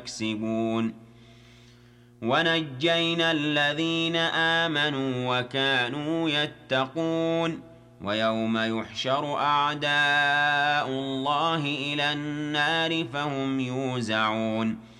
يكسبون ونجينا الذين آمنوا وكانوا يتقون ويوم يحشر أعداء الله إلى النار فهم يوزعون